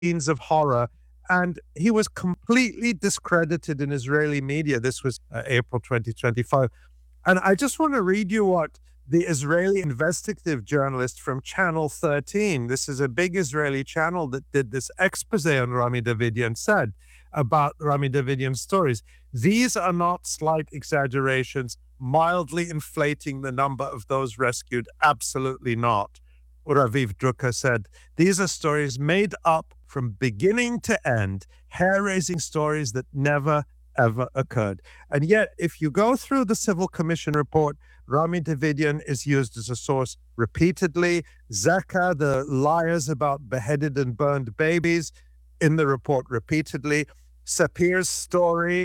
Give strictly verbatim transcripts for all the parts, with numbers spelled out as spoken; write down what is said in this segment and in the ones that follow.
scenes of horror. And he was completely discredited in Israeli media. This was uh, April twenty twenty-five. And I just want to read you what the Israeli investigative journalist from Channel thirteen, this is a big Israeli channel that did this expose on Rami Davidian, said about Rami Davidian's stories. These are not slight exaggerations, mildly inflating the number of those rescued. Absolutely not. Raviv Drucker said, these are stories made up from beginning to end, hair-raising stories that never, ever occurred. And yet, if you go through the Civil Commission report, Rami Davidian is used as a source repeatedly. Zaka, the liars about beheaded and burned babies, in the report repeatedly. Sapir's story,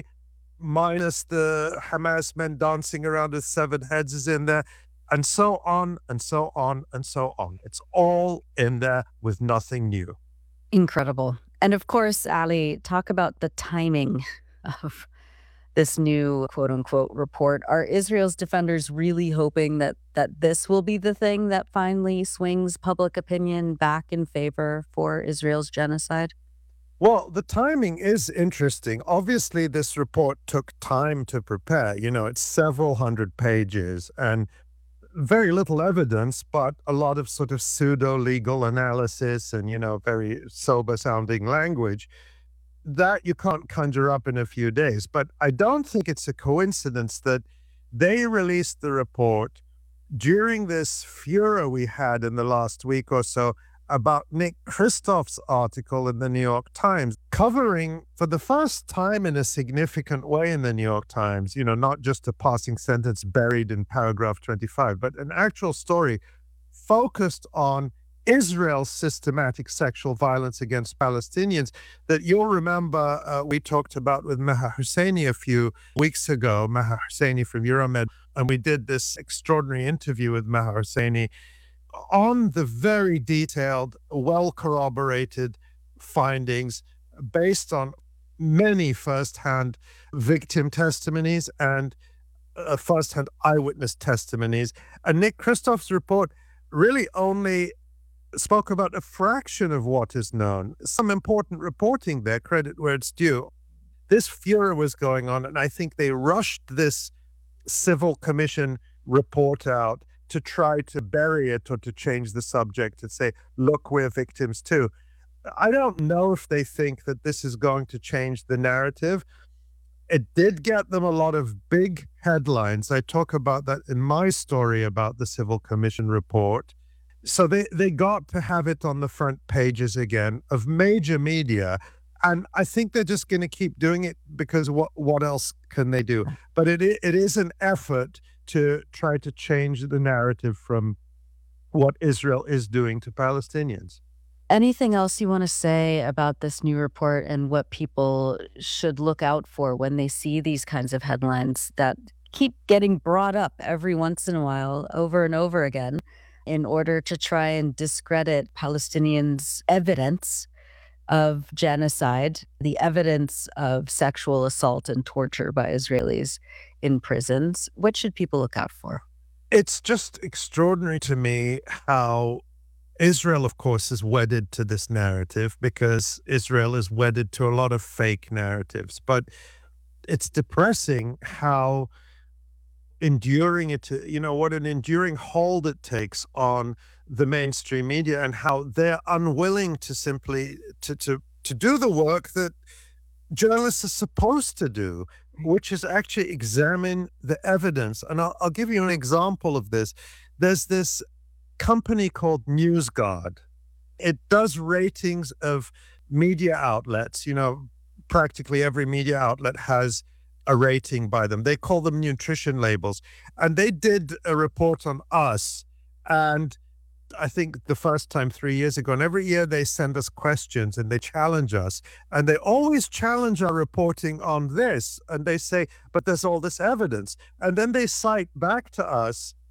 minus the Hamas men dancing around with severed heads, is in there. And so on, and so on, and so on. It's all in there with nothing new. Incredible. And of course, Ali, talk about the timing of this new quote unquote report. Are Israel's defenders really hoping that that this will be the thing that finally swings public opinion back in favor for Israel's genocide? Well, the timing is interesting. Obviously, this report took time to prepare. You know, it's several hundred pages and very little evidence, but a lot of sort of pseudo-legal analysis and, you know, very sober-sounding language that you can't conjure up in a few days. But I don't think it's a coincidence that they released the report during this furor we had in the last week or so about Nick Kristof's article in the New York Times, covering for the first time in a significant way in the New York Times, you know, not just a passing sentence buried in paragraph twenty-five, but an actual story focused on Israel's systematic sexual violence against Palestinians that you'll remember uh, we talked about with Maher Husseini a few weeks ago, Maher Husseini from Euromed, and we did this extraordinary interview with Maher Husseini on the very detailed, well-corroborated findings based on many first-hand victim testimonies and uh, first-hand eyewitness testimonies. And Nick Kristof's report really only spoke about a fraction of what is known. Some important reporting there, credit where it's due. This furor was going on, and I think they rushed this Civil Commission report out to try to bury it or to change the subject and say, look, we're victims too. I don't know if they think that this is going to change the narrative. It did get them a lot of big headlines. I talk about that in my story about the Civil Commission report. So they, they got to have it on the front pages again of major media. And I think they're just going to keep doing it because what, what else can they do? But it it is an effort to try to change the narrative from what Israel is doing to Palestinians. Anything else you want to say about this new report and what people should look out for when they see these kinds of headlines that keep getting brought up every once in a while, over and over again, in order to try and discredit Palestinians' evidence of genocide, the evidence of sexual assault and torture by Israelis in prisons? What should people look out for? It's just extraordinary to me how Israel, of course, is wedded to this narrative because Israel is wedded to a lot of fake narratives. But it's depressing how enduring it, you know, what an enduring hold it takes on the mainstream media and how they're unwilling to simply to to to do the work that journalists are supposed to do, which is actually examine the evidence. And I'll, I'll give you an example of this. There's this company called NewsGuard. It does ratings of media outlets. You know, practically every media outlet has a rating by them. They call them nutrition labels. And they did a report on us. And I think the first time three years ago, and every year they send us questions and they challenge us. And they always challenge our reporting on this. And they say, but there's all this evidence. And then they cite back to us